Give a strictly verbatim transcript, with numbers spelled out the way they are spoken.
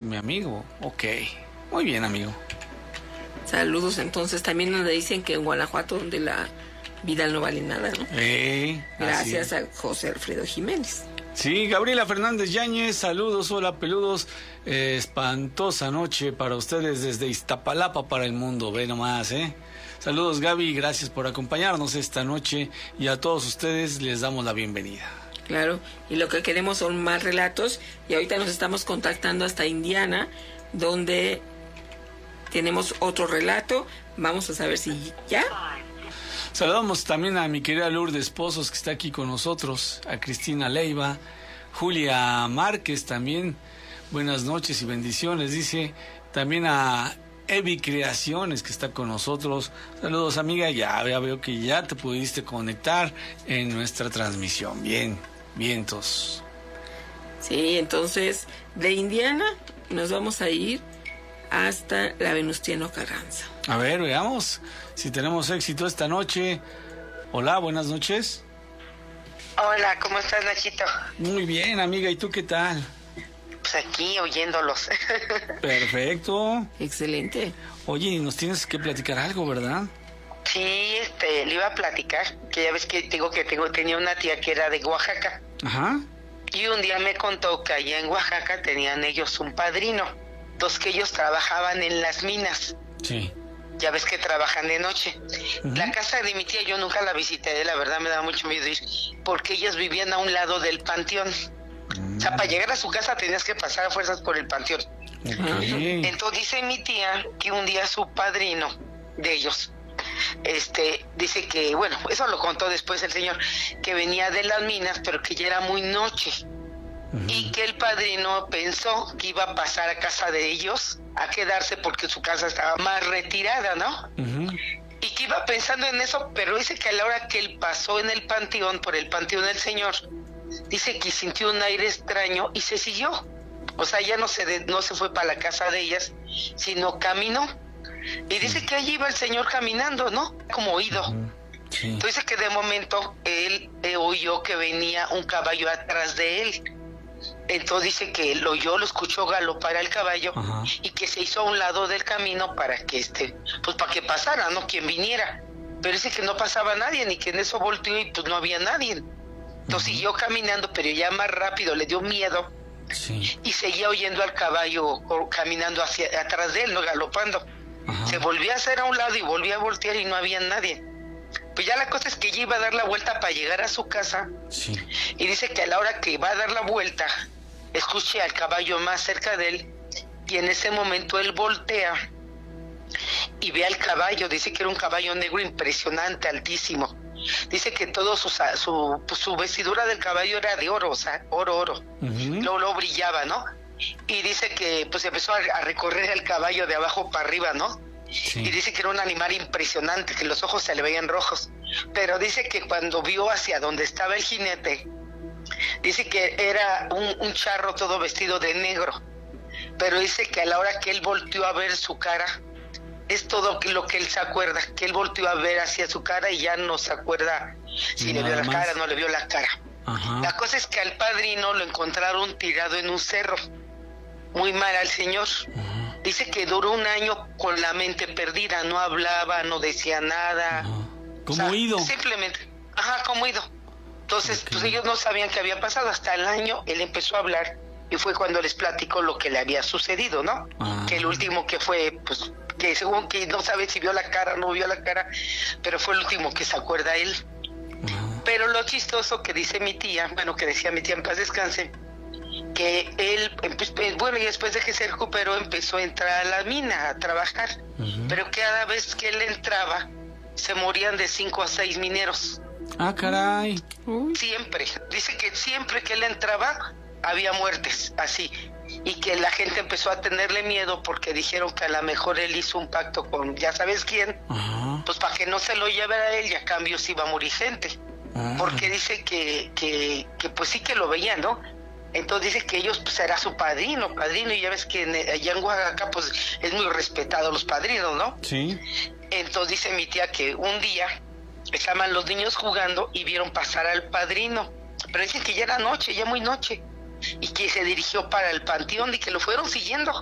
mi amigo. Ok, muy bien, amigo. Saludos, entonces también nos dicen que en Guanajuato, donde la vida no vale nada, ¿no? Eh, Gracias a José Alfredo Jiménez. Sí, Gabriela Fernández Yáñez, saludos, hola peludos, eh, espantosa noche para ustedes desde Iztapalapa para el mundo, ve nomás, ¿eh? Saludos, Gaby, gracias por acompañarnos esta noche y a todos ustedes les damos la bienvenida. Claro, y lo que queremos son más relatos y ahorita nos estamos contactando hasta Indiana, donde tenemos otro relato, vamos a saber si ya... Saludamos también a mi querida Lourdes Pozos, que está aquí con nosotros, a Cristina Leiva, Julia Márquez también, buenas noches y bendiciones, dice, también a Evi Creaciones, que está con nosotros. Saludos, amiga, ya, ya veo que ya te pudiste conectar en nuestra transmisión. Bien, vientos. Sí, entonces, de Indiana nos vamos a ir hasta la Venustiano Carranza. A ver, veamos si tenemos éxito esta noche. Hola, buenas noches. Hola, ¿cómo estás, Nachito? Muy bien, amiga, ¿y tú qué tal? Pues aquí oyéndolos. Perfecto. Excelente. Oye, nos tienes que platicar algo, ¿verdad? Sí, este, le iba a platicar, que ya ves que digo que tengo, tenía una tía que era de Oaxaca. Ajá. Y un día me contó que allá en Oaxaca tenían ellos un padrino, dos que ellos trabajaban en las minas. Sí. Ya ves que trabajan de noche. Uh-huh. La casa de mi tía yo nunca la visité, la verdad me da mucho miedo ir, porque ellos vivían a un lado del panteón. Uh-huh. O sea, para llegar a su casa tenías que pasar a fuerzas por el panteón. Okay. Entonces dice mi tía que un día su padrino de ellos, este, dice que, bueno, eso lo contó después el señor, que venía de las minas, pero que ya era muy noche. Uh-huh. Y que el padrino pensó que iba a pasar a casa de ellos a quedarse porque su casa estaba más retirada, ¿no? Uh-huh. Y que iba pensando en eso, pero dice que a la hora que él pasó en el panteón, por el panteón del señor, dice que sintió un aire extraño y se siguió. O sea, ya no se, de, no se fue para la casa de ellas, sino caminó. Y dice que allí iba el señor caminando, ¿no? Como oído. Uh-huh. Sí. Entonces que de momento él eh, oyó que venía un caballo atrás de él. Entonces dice que lo oyó, lo escuchó galopar al caballo. Ajá. Y que se hizo a un lado del camino para que este, pues para que pasara, ¿no? Quien viniera. Pero dice que no pasaba nadie, ni que en eso volteó y pues no había nadie. Entonces uh-huh. siguió caminando, pero ya más rápido, le dio miedo. Sí. Y seguía oyendo al caballo caminando hacia atrás de él, no galopando. Ajá. Se volvió a hacer a un lado y volvió a voltear y no había nadie. Pues ya la cosa es que ella iba a dar la vuelta para llegar a su casa. Sí. Y dice que a la hora que va a dar la vuelta, escuché al caballo más cerca de él y en ese momento él voltea y ve al caballo. Dice que era un caballo negro impresionante, altísimo. Dice que todo su su, pues su vestidura del caballo era de oro, o sea, oro, oro. Uh-huh. Luego, luego brillaba, ¿no? Y dice que pues empezó a, a recorrer el caballo de abajo para arriba, ¿no? Sí. Y dice que era un animal impresionante, que los ojos se le veían rojos. Pero dice que cuando vio hacia donde estaba el jinete, dice que era un, un charro todo vestido de negro. Pero dice que a la hora que él volteó a ver su cara, es todo lo que él se acuerda, que él volteó a ver hacia su cara y ya no se acuerda si le vio la cara, no le vio la cara. Ajá. La cosa es que al padrino lo encontraron tirado en un cerro, muy mal al señor. Ajá. Dice que duró un año con la mente perdida, no hablaba, no decía nada. Ajá. ¿Como oído? O sea, simplemente, ajá, como oído. Entonces, okay. pues ellos no sabían qué había pasado. Hasta el año él empezó a hablar y fue cuando les platicó lo que le había sucedido, ¿no? Ajá. Que el último que fue, pues, que según que no sabe si vio la cara o no vio la cara, pero fue el último que se acuerda él. Ajá. Pero lo chistoso que dice mi tía, bueno, que decía mi tía en paz descanse, que él, bueno, y después de que se recuperó empezó a entrar a la mina a trabajar, uh-huh. pero cada vez que él entraba se morían de cinco a seis mineros. Ah, caray. Uh. Siempre, dice que siempre que él entraba había muertes, así, y que la gente empezó a tenerle miedo porque dijeron que a lo mejor él hizo un pacto con ya sabes quién, uh-huh. pues para que no se lo llevara a él y a cambio sí iba a morir gente, uh-huh. porque dice que, que, que pues sí que lo veían, ¿no? Entonces dice que ellos, pues era su padrino, padrino, y ya ves que en, allá en Oaxaca, pues es muy respetado los padrinos, ¿no? Sí. Entonces dice mi tía que un día estaban los niños jugando y vieron pasar al padrino, pero dice que ya era noche, ya muy noche, y que se dirigió para el panteón y que lo fueron siguiendo.